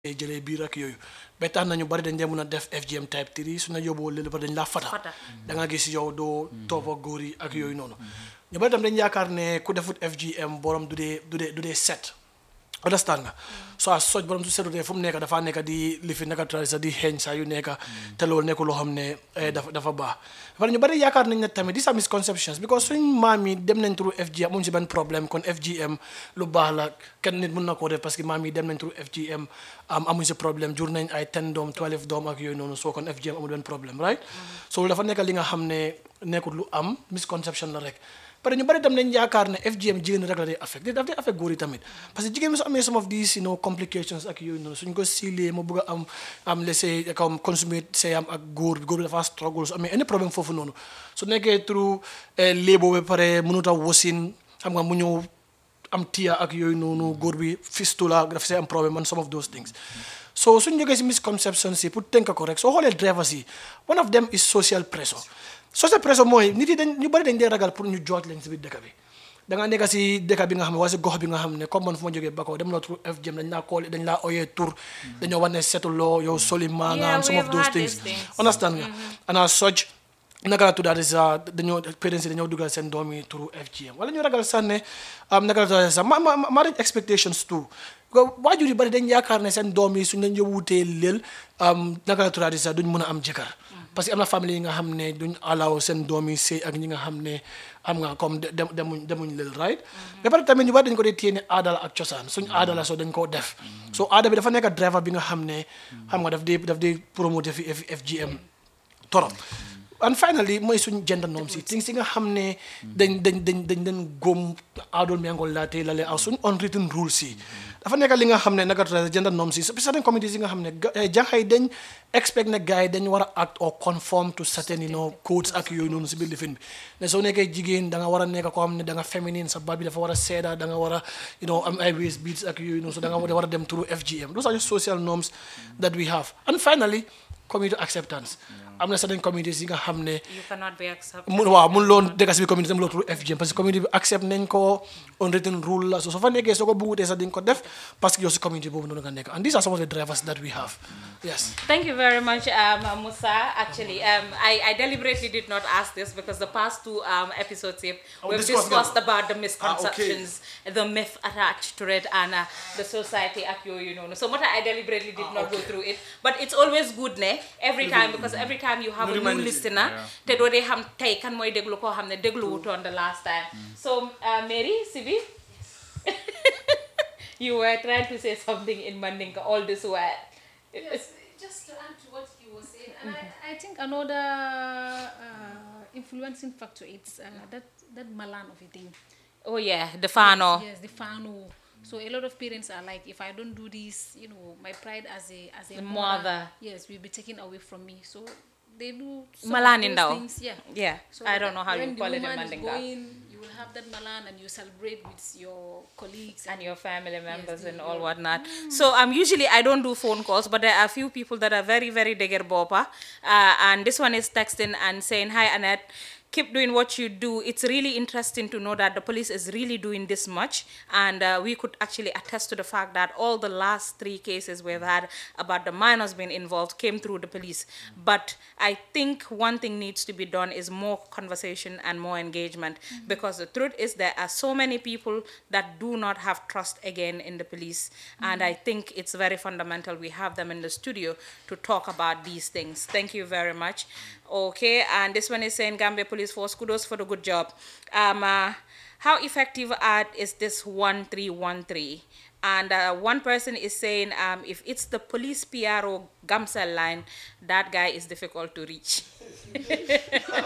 jëlee biir ak yooyu ba tax nañu bari dañ dee mën a def FGM type 3 su na yóbboo léegi ba dañ laa fata da nga gis yow doo toppa góor yi ak yooyu noonu ñu bari tam dañ yaakaar ne ku defut FGM borom du dee set understand nga so as such borom su setutee fu mu nekk dafaa nekk di lifi naka tradisa di xeeñ saa yu nekk te loolu nekk loo xam ne dafa baax wala ñu bari yaakaar nañ ne tamit these are misconceptions because suñ maam yi dem nañ through FGM amuñ si benn problème kon FGM lu baax la kenn nit mën na koo def parce que maam yi dem nañ through FGM amuñ si problème jur nañ ay 10 doom 12 doom ak yooyu noonu soo kon FGM amul benn problème right so dafa nekk li nga xam ne nekkul lu am misconception la rek parce que ñu bari tam nañ yaakaar ne FGM jigéen rek la day affect daf day affect góor yi tamit parce que jigéen bi su amee some of these complications ak yooyu noonu suñ ko siilee mu bëgg a am laisser comme consommer seeyam ak góor bi dafa struggle su amee any problème foofu noonu su nekkee through léebo ba pare mënut a wasin xam nga mu ñëw am tiya ak yooyu noonu góor bi fistula dafa see am problème and some of those things so suñ jógee si misconceptions yi pour tënk ko rek soo xoolee drivers yi one of them is social pressure mooy nit yi ñu bari dañ dee ragal pour ñu jooj leen si biir dëkk bi da nga nekk si dëkk bi nga xam ne wala si gox bi nga xam ne comme man fu ma jógee Bakau dem la tur FGM dañ laa oyee tur dañoo war ne setuloo yow soli maanaam some of those things understand nga ana soj naka la tuddaati sa parents yi dañoo dugal seen doom yi turu FGM wala ñu ragal sax ne naka la tuddaati sa marriage expectations too waajur yi bari dañ yaakaar ne seen doom yi suñ lañ yóbbutee leel naka la tuddaati sa duñ mën a am jëkkër parce que am na famille yi nga xam ne duñ allow seen doom yi sëy ak ñi nga xam ne am nga comme demuñ leel right ba pare tamit ñu bari dañ ko dee téye ne aada la ak cosaan suñ aada la soo dañ koo def so aada bi dafa nekk driver bi nga xam ne xam nga daf dee promoter fi FGM torop and finally mooy suñ gender norms yi things yi nga xam ne dañ góom aadool mengol laa tey lale aw suñ unwritten rules yi dafa nekk li nga xam ne naka gender norms yi certain communities yi nga xam ne jànq yi dañ expect ne gars yi dañ war a act or conform to certain codes ak yooyu noonu si biir lifin bi ne soo nekkee jigéen da nga war a nekk koo xam ne da nga féminine sa baat bi dafa war a seeda da nga war a am ay waist beats ak yooyu noonu so da nga war a dem through FGM those are just social norms that we have and finally community acceptance am na certain communities yi nga xam ne you cannot be accepted waaw mun loon dëkk si biir community am loo tudd FGM parce que community bi accept nañ ko unwritten rule la so fa nekkee soo ko bëggutee sax di nga ko def parce que yow si community boobu noonu nga nekk and these are some of the drivers that we have yes thank you very much Musa actually I deliberately did not ask this because the past two episodes we've discussed about the misconceptions the myth attached to it and the society ak yooyu noonu so moo tax I deliberately did not go through it but it's always good ne every time because every time you have a new listener te doo dee xam tey kan mooy déglu koo xam ne déglu wutoon the last time so Mary Sibi you were trying to say something in Mandinka all this while yes just to add to what you were saying and I think another influencing factor it's that malan of a thing oh yeah the fano yes the fano so a lot of parents are like if I don't do this my pride as a mother yes will be taken away from me so they do malan in things yeah so I don't know how you call it in Mandinka Mandinka you will have that malan and you celebrate with your colleagues and your family members yes, and all whatnot so usually I don't do phone calls but there are a few people that are very very deger bopa and this one is texting and saying hi Annette keep doing what you do. It's really interesting to know that the police is really doing this much and we could actually attest to the fact that all the last 3 cases we've had about the minors being involved came through the police. But I think one thing needs to be done is more conversation and more engagement because the truth is there are so many people that do not have trust again in the police and I think it's very fundamental we have them in the studio to talk about these things. Thank you very much. Okay, and this one is saying Gambia Police Force, kudos for the good job. How effective is this 1313? And one person is saying if it's the police PRO Gamsel line, that guy is difficult to reach. wait,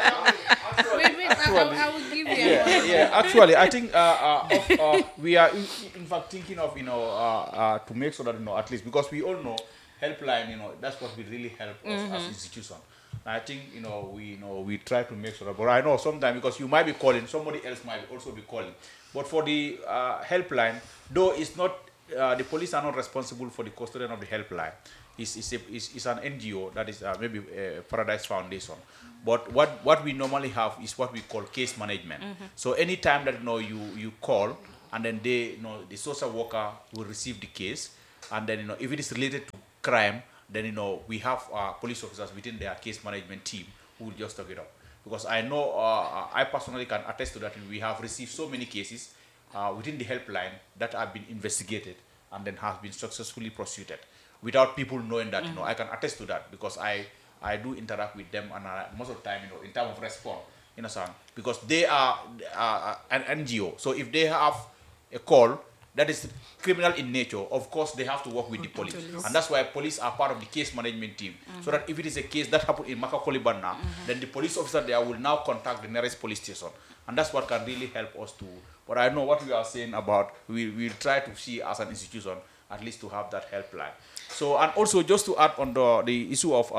I will give you actually I think we are in fact thinking of to make sure that at least because we all know helpline that's what will really help us as institution. I think we try to make sure, but I know sometimes because you might be calling, somebody else might also be calling. But for the helpline, though it's not the police are not responsible for the custodian of the helpline. It's an NGO that is maybe Paradise Foundation. But what we normally have is what we call case management. So anytime that you call and then the social worker will receive the case And then, if it is related to crime, then, we have police officers within their case management team who will just talk it up. Because I know, I personally can attest to that. We have received so many cases within the helpline that have been investigated and then have been successfully prosecuted without people knowing that. I can attest to that because I do interact with them, and most of the time, in terms of response, because they are an NGO. So if they have a call that is criminal in nature, of course they have to work with the police. And that's why police are part of the case management team. So that if it is a case that happened in Makakoli Banna, then the police officer there will now contact the nearest police station. And that's what can really help us to. But I know what we are saying about, we'll try to see as an institution, at least to have that helpline. So, and also just to add on the issue of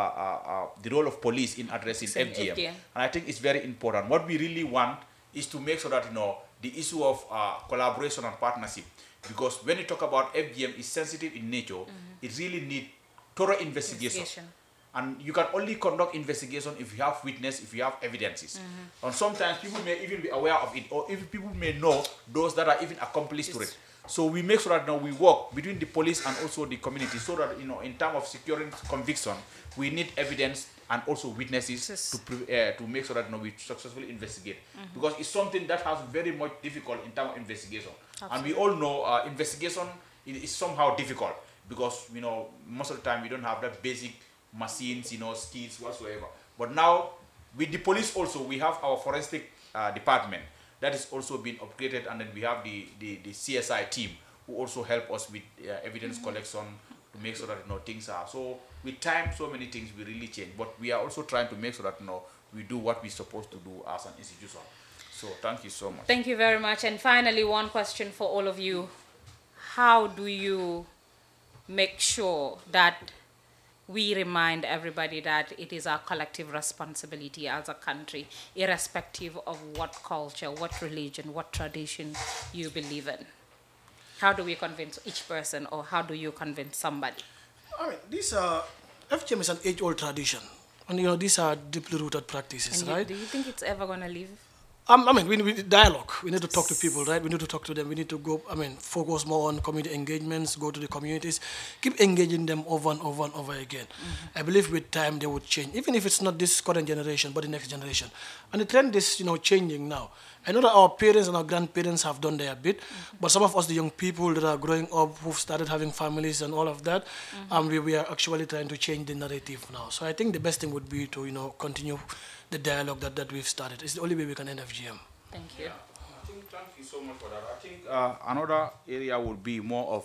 the role of police in addressing FGM. And I think it's very important. What we really want is to make sure that, the issue of collaboration and partnership, because when you talk about FGM, it's sensitive in nature, it really needs thorough investigation. And you can only conduct investigation if you have witness, if you have evidences. And sometimes people may even be aware of it, or even people may know those that are even accomplices to it. So we make sure that now we work between the police and also the community, so that, in terms of securing conviction, we need evidence and also witnesses to make sure that we successfully investigate. Because it's something that has very much difficult in terms of investigation. Absolutely. And we all know investigation is somehow difficult because, most of the time we don't have that basic machines, skills whatsoever. But now with the police also, we have our forensic department that is also being upgraded, and then we have the CSI team who also help us with evidence collection to make sure that things are. So with time, so many things will really change. But we are also trying to make sure that we do what we're supposed to do as an institution. So thank you so much. Thank you very much. And finally, one question for all of you: how do you make sure that we remind everybody that it is our collective responsibility as a country, irrespective of what culture, what religion, what tradition you believe in? How do we convince each person, or how do you convince somebody? I mean, these FGM is an age-old tradition. And, these are deeply rooted practices, right? Do you think it's ever going to leave? I mean, we need dialogue. We need to talk to people, right? We need to talk to them. We need to go, focus more on community engagements, go to the communities, keep engaging them over and over and over again. I believe with time they would change, even if it's not this current generation, but the next generation. And the trend is, changing now. I know that our parents and our grandparents have done their bit, but some of us, the young people that are growing up, who've started having families and all of that, we are actually trying to change the narrative now. So I think the best thing would be to, continue the dialogue that we've started. It's the only way we can end FGM. Thank you. Yeah. Thank you so much for that. I think another area would be more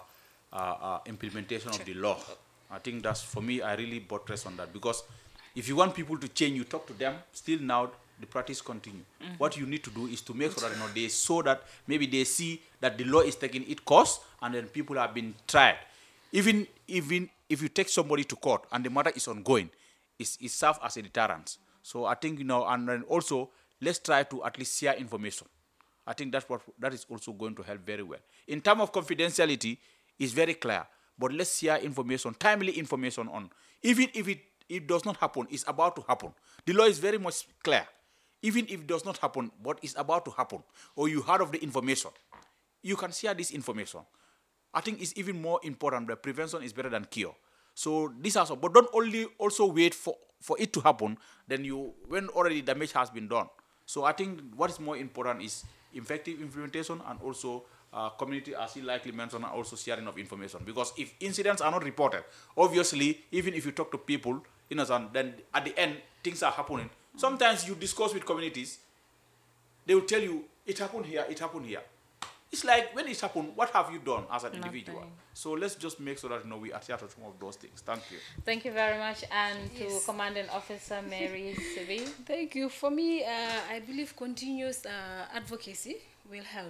of implementation of the law. I think that's, for me, I really buttress on that, because if you want people to change, you talk to them. Still now, the practice continue. What you need to do is to make sure that they saw that maybe they see that the law is taking its course, and then people have been tried. Even if you take somebody to court and the matter is ongoing, it serves as a deterrent. So I think, and then also, let's try to at least share information. I think that is also going to help very well. In terms of confidentiality, it's very clear. But let's share information, timely information on. Even if it does not happen, it's about to happen. The law is very much clear. Even if it does not happen, but it's about to happen, or you heard of the information, you can share this information. I think it's even more important that prevention is better than cure. So this also, but don't only also wait for it to happen, then when already damage has been done. So I think what is more important is effective implementation, and also community, as he likely mentioned, and also sharing of information. Because if incidents are not reported, obviously, even if you talk to people, then at the end, things are happening. Sometimes you discuss with communities, they will tell you, it happened here, it happened here. It's like, when it happened, what have you done as an individual? So let's just make sure that we adhere to some of those things. Thank you. Thank you very much. And to Commanding Officer Mary Sibi. Thank you. For me, I believe continuous advocacy will help.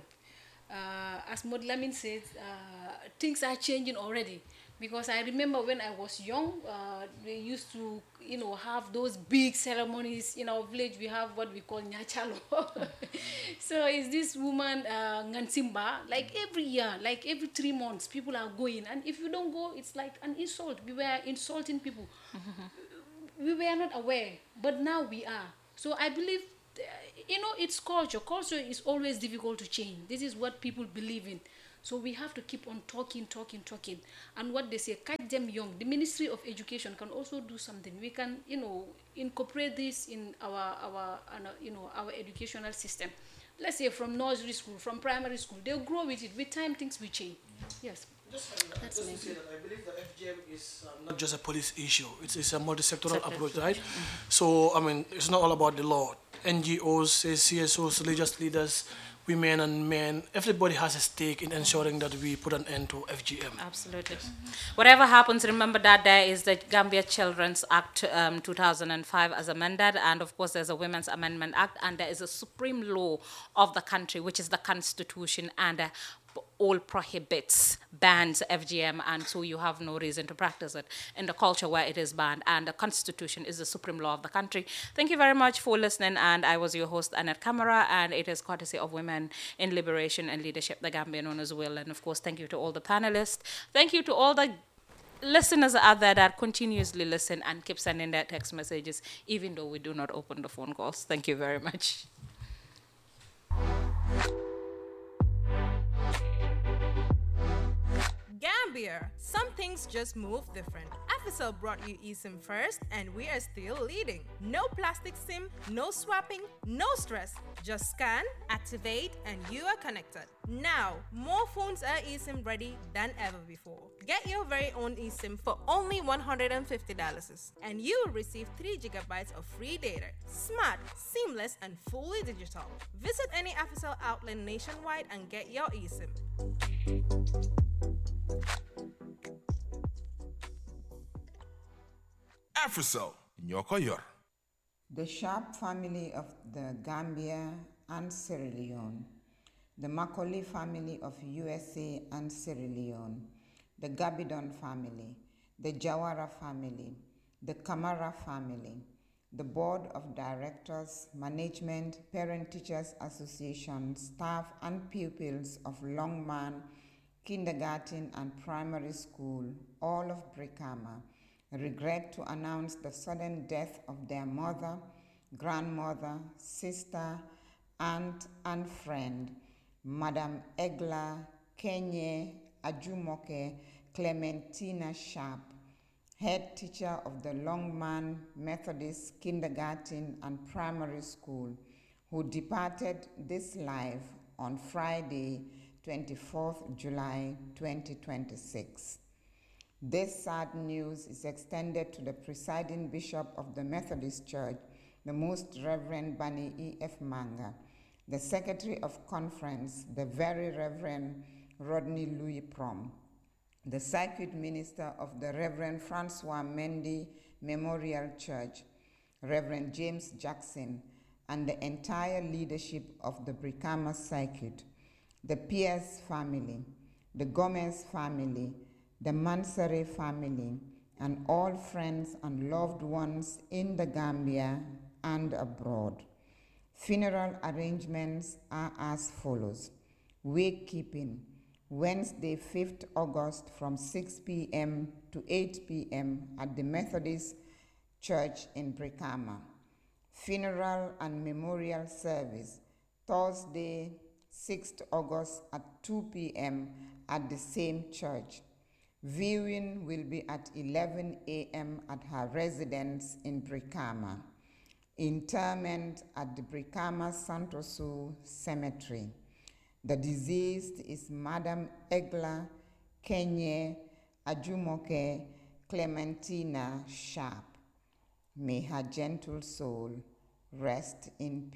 As Mod Lamin said, things are changing already. Because I remember when I was young, they used to, have those big ceremonies. In our village, we have what we call Nyachalo. So it's this woman, Ngansimba, like every year, like every 3 months, people are going. And if you don't go, it's like an insult. We were insulting people. We were not aware, but now we are. So I believe, it's culture. Culture is always difficult to change. This is what people believe in. So we have to keep on talking. And what they say, catch them young. The Ministry of Education can also do something. We can, incorporate this in our educational system. Let's say from nursery school, from primary school, they'll grow with it. With time, things will change. Yes. Just to say that I believe the FGM is not just a police issue. It's a multi-sectoral approach, right? So, I mean, it's not all about the law. NGOs, CSOs, religious leaders, women and men, everybody has a stake in ensuring that we put an end to FGM. Absolutely. Whatever happens, remember that there is the Gambia Children's Act 2005 as amended, and of course there's a Women's Amendment Act, and there is a supreme law of the country, which is the Constitution, and all prohibits, bans FGM, and so you have no reason to practice it in the culture where it is banned, and the Constitution is the supreme law of the country. Thank you very much for listening, and I was your host, Annette Camara, and it is courtesy of Women in Liberation and Leadership, the Gambia known as WIL, and of course, thank you to all the panelists. Thank you to all the listeners out there that continuously listen and keep sending their text messages, even though we do not open the phone calls. Thank you very much. Gambia, some things just move different. Africell brought you eSIM first, and we are still leading. No plastic SIM, no swapping, no stress. Just scan, activate, and you are connected. Now, more phones are eSIM ready than ever before. Get your very own eSIM for only $150, and you will receive 3 GB of free data. Smart, seamless, and fully digital. Visit any Africell outlet nationwide and get your eSIM. Africell, Nyoko Yor. The Sharp family of the Gambia and Sierra Leone, the Macaulay family of USA and Sierra Leone, the Gabidon family, the Jawara family, the Kamara family, the Board of Directors, Management, Parent-Teachers Association, staff and pupils of Longman Kindergarten and Primary School, all of Brikama, regret to announce the sudden death of their mother, grandmother, sister, aunt, and friend, Madam Egla Kenye Ajumoke Clementina Sharp, head teacher of the Longman Methodist Kindergarten and Primary School, who departed this life on Friday, 24th July 2026. This sad news is extended to the presiding bishop of the Methodist Church, the Most Reverend Bani E.F. Manga, the Secretary of Conference, the Very Reverend Rodney Louis Prom, the Circuit Minister of the Reverend Francois Mendy Memorial Church, Reverend James Jackson, and the entire leadership of the Brikama Circuit, the Pierce family, the Gomez family, the Mansare family, and all friends and loved ones in the Gambia and abroad. Funeral arrangements are as follows. Wake keeping, Wednesday, 5th August from 6 p.m. to 8 p.m. at the Methodist Church in Brikama. Funeral and memorial service, Thursday, 6th August at 2 p.m. at the same church. Viewing will be at 11 a.m. at her residence in Brikama. Interment at the Brikama Santosu Cemetery. The deceased is Madam Egla Kenye Ajumoke Clementina Sharp. May her gentle soul rest in peace.